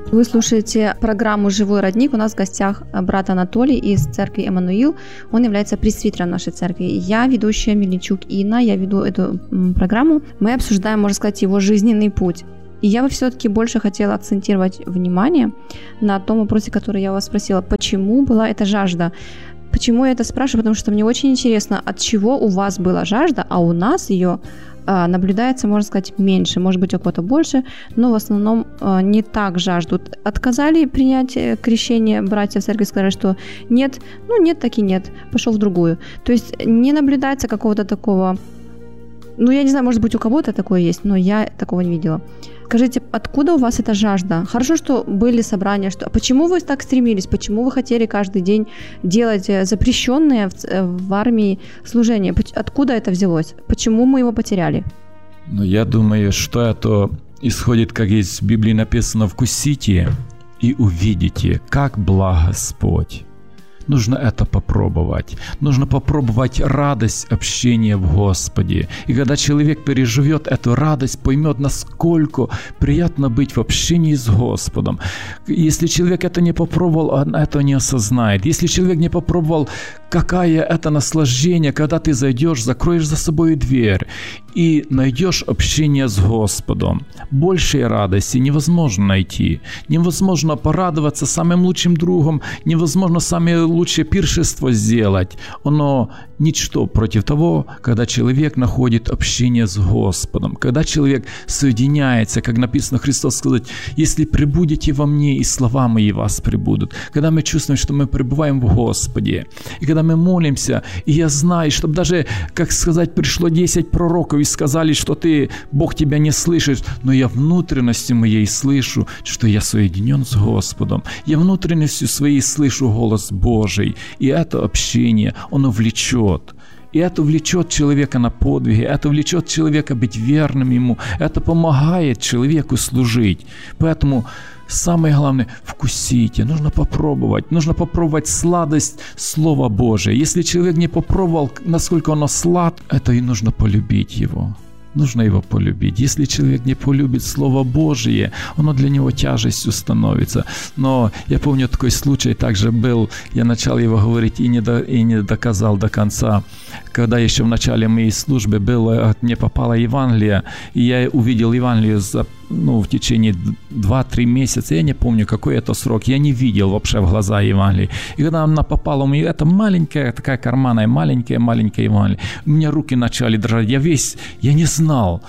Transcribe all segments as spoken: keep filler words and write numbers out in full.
Вы слушаете программу «Живой родник». У нас в гостях брат Анатолий из церкви Эммануил. Он является пресвитером нашей церкви. Я ведущая Мельничук Инна, я веду эту программу. Мы обсуждаем, можно сказать, его жизненный путь. И я бы все-таки больше хотела акцентировать внимание на том вопросе, который я вас спросила. Почему была эта жажда? Почему я это спрашиваю? Потому что мне очень интересно, от чего у вас была жажда, а у нас ее наблюдается, можно сказать, меньше, может быть, у кого-то больше, но в основном не так жаждут. Отказали принять крещение братья в церкви, сказали, что нет, ну нет, так и нет, пошел в другую. То есть не наблюдается какого-то такого, ну я не знаю, может быть, у кого-то такое есть, но я такого не видела. Скажите, откуда у вас эта жажда? Хорошо, что были собрания. Что... Почему вы так стремились? Почему вы хотели каждый день делать запрещенные в, в армии служения? Откуда это взялось? Почему мы его потеряли? Ну, я думаю, что это исходит, как из Библии написано, «Вкусите и увидите, как благ Господь». Нужно это попробовать. Нужно попробовать радость общения в Господе. И когда человек переживет эту радость, поймет, насколько приятно быть в общении с Господом. Если человек это не попробовал, он этого не осознает. Если человек не попробовал, какое это наслаждение, когда ты зайдешь, закроешь за собой дверь и найдешь общение с Господом. Большей радости невозможно найти. Невозможно порадоваться самым лучшим другом, невозможно самое лучшее пиршество сделать. Оно ничто против того, когда человек находит общение с Господом, когда человек соединяется, как написано, Христос сказал, если пребудете во мне, и слова мои вас пребудут. Когда мы чувствуем, что мы пребываем в Господе, и когда мы молимся, и я знаю, чтобы даже, как сказать, пришло десять пророков и сказали, что ты, Бог тебя не слышит, но я внутренностью моей слышу, что я соединен с Господом. Я внутренностью своей слышу голос Божий, и это общение, оно влечет. И это влечет человека на подвиги, это влечет человека быть верным ему, это помогает человеку служить. Поэтому самое главное – вкусите, нужно попробовать, нужно попробовать сладость Слова Божия. Если человек не попробовал, насколько оно сладко, это и нужно полюбить его. Нужно его полюбить. Если человек не полюбит Слово Божие, оно для него тяжестью становится. Но я помню, такой случай также был, я начал его говорить и не, до, и не доказал до конца. Когда еще в начале моей службы было, мне попало Евангелие, и я увидел Евангелие за, ну, в течение два-три месяца, я не помню, какой это срок, я не видел вообще в глаза Евангелие. И когда она попала у меня, это маленькая, такая карманная, маленькая-маленькая Евангелие, у меня руки начали дрожать, я весь, я не знал.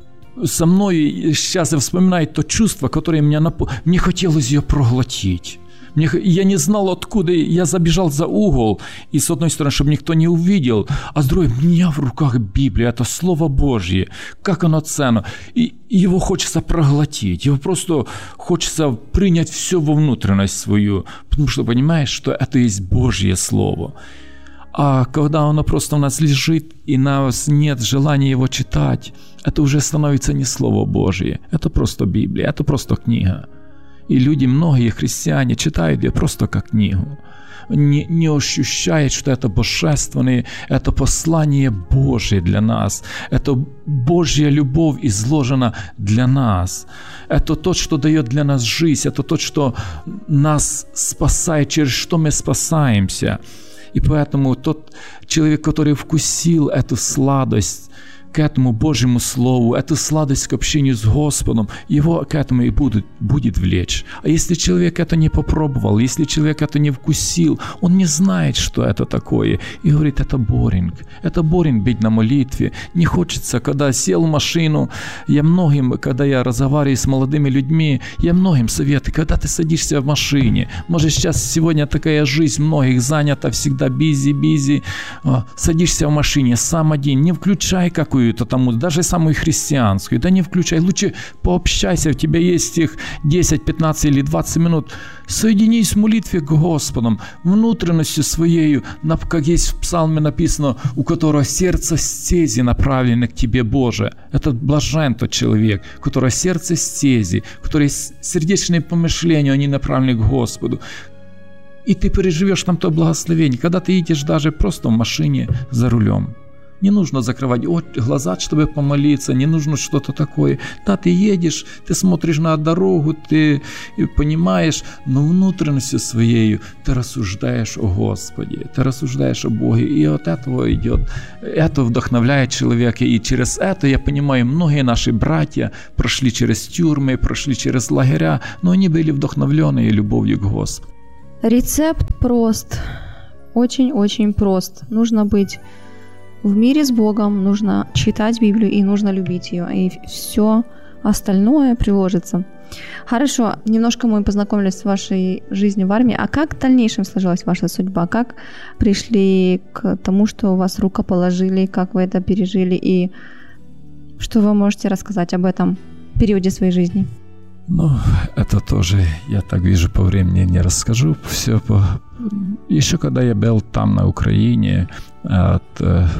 Со мной, сейчас я вспоминаю то чувство, которое меня напо... мне хотелось ее проглотить. Мне, я не знал, откуда, я забежал за угол, и с одной стороны, чтобы никто не увидел, а с другой, у меня в руках Библия, это Слово Божье, как оно ценно, и, и его хочется проглотить, его просто хочется принять все во внутренность свою, потому что понимаешь, что это есть Божье Слово. А когда оно просто у нас лежит, и у нас нет желания его читать, это уже становится не Слово Божье, это просто Библия, это просто книга. И люди, многие христиане, читают ее просто как книгу, не, не ощущают, что это божественное, это послание Божие для нас, это Божья любовь изложена для нас, это то, что дает для нас жизнь, это то, что нас спасает, через что мы спасаемся. И поэтому тот человек, который вкусил эту сладость к этому Божьему Слову, эту сладость к общению с Господом, его к этому и будет, будет влечь. А если человек это не попробовал, если человек это не вкусил, он не знает, что это такое, и говорит, это боринг, это боринг быть на молитве. Не хочется, когда сел в машину, я многим, когда я разговариваю с молодыми людьми, я многим советую, когда ты садишься в машине, может сейчас сегодня такая жизнь многих занята, всегда бизи-бизи, садишься в машине сам один, не включай какую то тому, даже самую христианскую, да не включай, лучше пообщайся, у тебя есть их десять, пятнадцать или двадцать минут, соединись в молитве к Господу, внутренностью своей, как есть в псалме написано, у которого сердце стези направлено к тебе, Боже. Это блажен тот человек, у которого сердце стези, у которого сердечные помышления, они направлены к Господу. И ты переживешь там то благословение, когда ты едешь даже просто в машине за рулем. Не нужно закрывать глаза, чтобы помолиться, не нужно что-то такое. Да, ты едешь, ты смотришь на дорогу, ты понимаешь, но внутренностью своей ты рассуждаешь о Господе, ты рассуждаешь о Боге, и от этого идет, это вдохновляет человека, и через это, я понимаю, многие наши братья прошли через тюрьмы, прошли через лагеря, но они были вдохновлены любовью к Господу. Рецепт прост, очень-очень прост. Нужно быть в мире с Богом, нужно читать Библию и нужно любить ее, и все остальное приложится. Хорошо, немножко мы познакомились с вашей жизнью в армии. А как в дальнейшем сложилась ваша судьба? Как пришли к тому, что вас рукоположили, как вы это пережили, и что вы можете рассказать об этом периоде своей жизни? Ну, это тоже, я так вижу, по времени не расскажу. Все по... Еще когда я был там, на Украине, от...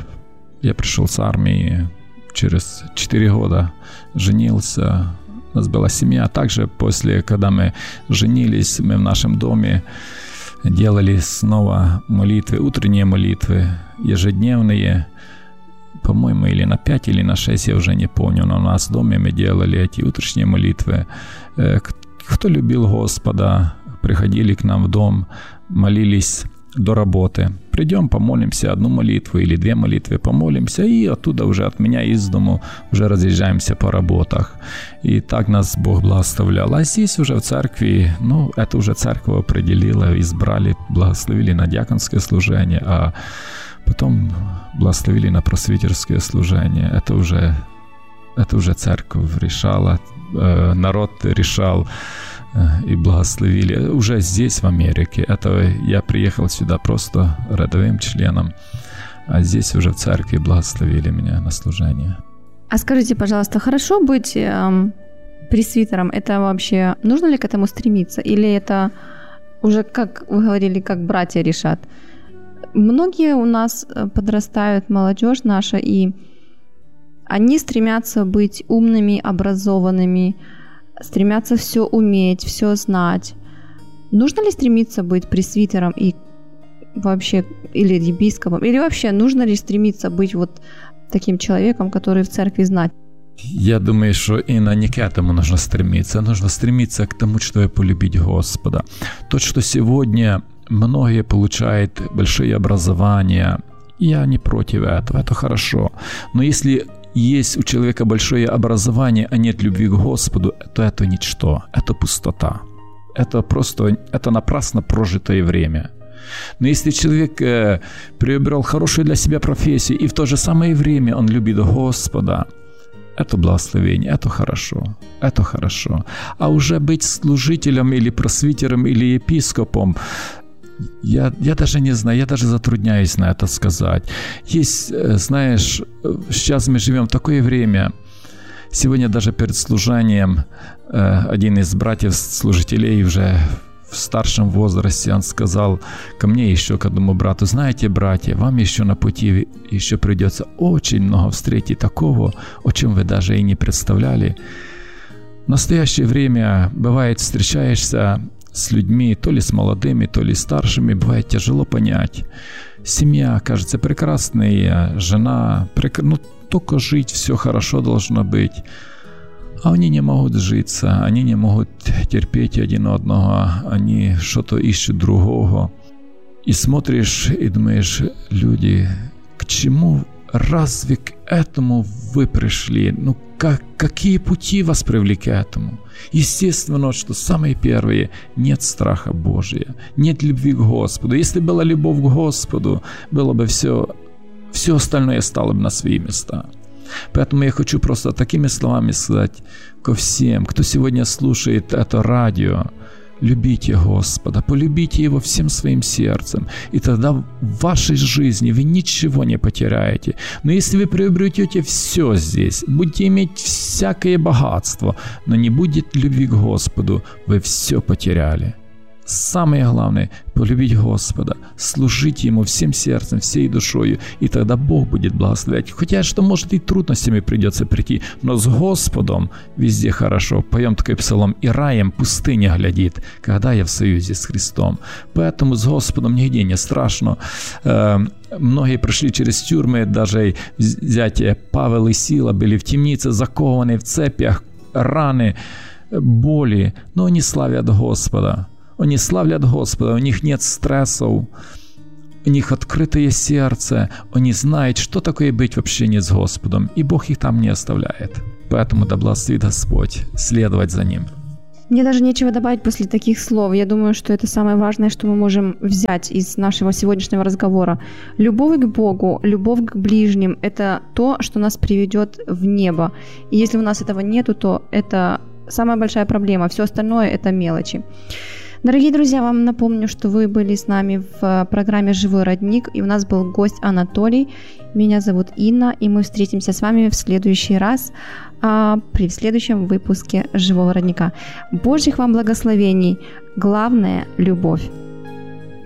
я пришел с армии, через четыре года женился, у нас была семья. Также после, когда мы женились, мы в нашем доме делали снова молитвы, утренние молитвы, ежедневные, по-моему, или на пять, или на шесть, я уже не помню, но у нас в доме мы делали эти утренние молитвы. Кто любил Господа, приходили к нам в дом, молились до работы. Придем, помолимся одну молитву или две молитвы, помолимся, и оттуда уже от меня из дому уже разъезжаемся по работах. И так нас Бог благословлял. А здесь уже в церкви, ну, это уже церковь определила, избрали, благословили на диаконское служение, а потом благословили на просвитерское служение. Это уже, это уже церковь решала, народ решал и благословили. Уже здесь, в Америке. Это я приехал сюда просто рядовым членом, а здесь уже в церкви благословили меня на служение. А скажите, пожалуйста, хорошо быть эм, пресвитером? Это вообще, нужно ли к этому стремиться? Или это уже, как вы говорили, как братья решат? Многие у нас подрастают, молодежь наша, и они стремятся быть умными, образованными, стремятся все уметь, все знать. Нужно ли стремиться быть пресвитером и вообще, или епископом? Или вообще нужно ли стремиться быть вот таким человеком, который в церкви знать? Я думаю, что именно не к этому нужно стремиться. Нужно стремиться к тому, чтобы полюбить Господа. То, что сегодня многие получают большие образования, я не против этого, это хорошо. Но если есть у человека большое образование, а нет любви к Господу, то это ничто, это пустота. Это просто, это напрасно прожитое время. Но если человек э, приобрел хорошую для себя профессию, и в то же самое время он любит Господа, это благословение, это хорошо, это хорошо. А уже быть служителем или просвитером или епископом, Я, я даже не знаю, я даже затрудняюсь на это сказать. Есть, знаешь, сейчас мы живем в такое время. Сегодня даже перед служением один из братьев-служителей уже в старшем возрасте, он сказал ко мне еще, к одному брату: знаете, братья, вам еще на пути еще придется очень много встретить такого, о чем вы даже и не представляли. В настоящее время, бывает, встречаешься с людьми, то ли с молодыми, то ли с старшими, бывает тяжело понять. Семья, кажется, прекрасная, жена, прек... ну, только жить, все хорошо должно быть. А они не могут житься, они не могут терпеть один одного, они что-то ищут другого. И смотришь и думаешь: люди, к чему, разве к этому вы пришли? Ну, как, какие пути вас привели к этому? Естественно, что самое первое – нет страха Божия, нет любви к Господу. Если была любовь к Господу, было бы все, все остальное стало бы на свои места. Поэтому я хочу просто такими словами сказать ко всем, кто сегодня слушает это радио: любите Господа, полюбите Его всем своим сердцем, и тогда в вашей жизни вы ничего не потеряете. Но если вы приобретете все здесь, будете иметь всякое богатство, но не будет любви к Господу, вы все потеряли. самое главное – полюбить Господа, служить Ему всем сердцем, всей душою, и тогда Бог будет благословлять. Хотя, что, может, и трудностями придется прийти, но с Господом везде хорошо. Поем такой псалом: «И раем пустыня глядит, когда я в союзе с Христом». Поэтому с Господом нигде не страшно. Многие прошли через тюрьмы, даже взятие Павел и Сила были в темнице, закованные в цепях, раны, боли, но они славят Господа. Они славят Господа, у них нет стрессов, у них открытое сердце, они знают, что такое быть в общении с Господом, и Бог их там не оставляет. Поэтому да благословит Господь следовать за Ним. Мне даже нечего добавить после таких слов. Я думаю, что это самое важное, что мы можем взять из нашего сегодняшнего разговора. Любовь к Богу, любовь к ближним – это то, что нас приведет в небо. И если у нас этого нету, то это самая большая проблема. Все остальное – это мелочи. Дорогие друзья, вам напомню, что вы были с нами в программе «Живой родник», и у нас был гость Анатолий. Меня зовут Инна, и мы встретимся с вами в следующий раз а, при следующем выпуске «Живого родника». Божьих вам благословений! Главное – любовь!